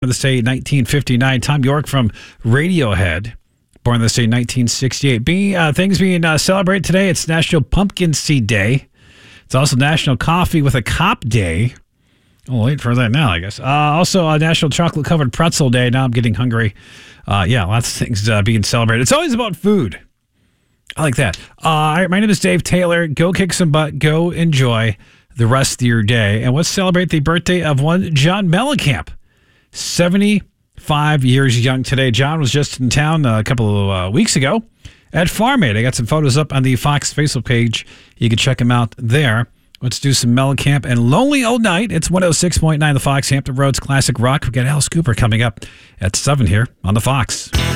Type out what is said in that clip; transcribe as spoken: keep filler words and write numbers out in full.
in the state nineteen fifty-nine. Tom York from Radiohead, born in the state nineteen sixty-eight. Be, uh, things being uh, celebrated today, it's National Pumpkin Seed Day. It's also National Coffee with a Cop Day. I'll wait for that now, I guess. Uh, also, uh, National Chocolate Covered Pretzel Day. Now I'm getting hungry. Uh, yeah, lots of things uh, being celebrated. It's always about food. I like that. Uh, all right, my name is Dave Taylor. Go kick some butt. Go enjoy the rest of your day. And let's celebrate the birthday of one John Mellencamp. seventy-five years young today. John was just in town a couple of uh, weeks ago at Farm Aid. I got some photos up on the Fox Facebook page. You can check him out there. Let's do some Mellencamp and Lonely Old Night. It's one oh six point nine The Fox, Hampton Roads Classic Rock. We got Alice Cooper coming up at seven here on The Fox.